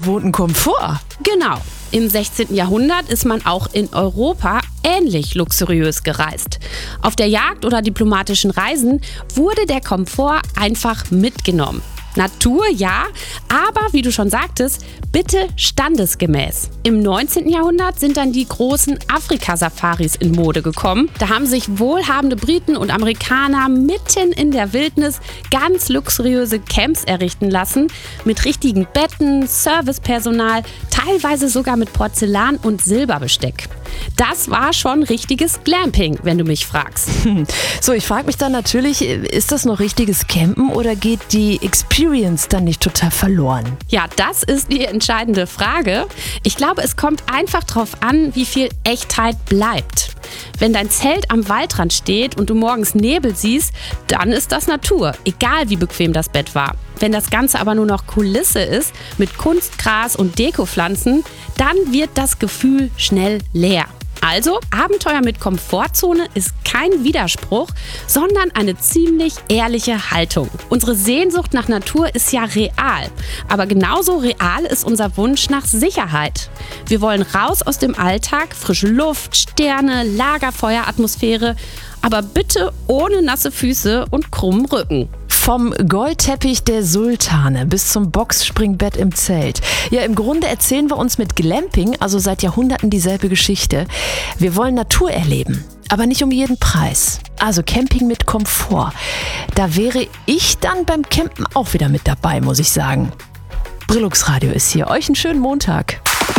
ungewohnten Komfort. Genau. Im 16. Jahrhundert ist man auch in Europa ähnlich luxuriös gereist. Auf der Jagd oder diplomatischen Reisen wurde der Komfort einfach mitgenommen. Natur, ja, aber wie du schon sagtest, bitte standesgemäß. Im 19. Jahrhundert sind dann die großen Afrika-Safaris in Mode gekommen. Da haben sich wohlhabende Briten und Amerikaner mitten in der Wildnis ganz luxuriöse Camps errichten lassen, mit richtigen Betten, Servicepersonal, teilweise sogar mit Porzellan und Silberbesteck. Das war schon richtiges Glamping, wenn du mich fragst. So, ich frage mich dann natürlich, ist das noch richtiges Campen oder geht die Experience dann nicht total verloren? Ja, das ist die entscheidende Frage. Ich glaube, es kommt einfach drauf an, wie viel Echtheit bleibt. Wenn dein Zelt am Waldrand steht und du morgens Nebel siehst, dann ist das Natur, egal wie bequem das Bett war. Wenn das Ganze aber nur noch Kulisse ist, mit Kunstgras und Dekopflanzen, dann wird das Gefühl schnell leer. Also, Abenteuer mit Komfortzone ist kein Widerspruch, sondern eine ziemlich ehrliche Haltung. Unsere Sehnsucht nach Natur ist ja real, aber genauso real ist unser Wunsch nach Sicherheit. Wir wollen raus aus dem Alltag, frische Luft, Sterne, Lagerfeueratmosphäre, aber bitte ohne nasse Füße und krummen Rücken. Vom Goldteppich der Sultane bis zum Boxspringbett im Zelt. Ja, im Grunde erzählen wir uns mit Glamping, also seit Jahrhunderten dieselbe Geschichte. Wir wollen Natur erleben, aber nicht um jeden Preis. Also Camping mit Komfort. Da wäre ich dann beim Campen auch wieder mit dabei, muss ich sagen. Brillux Radio ist hier. Euch einen schönen Montag.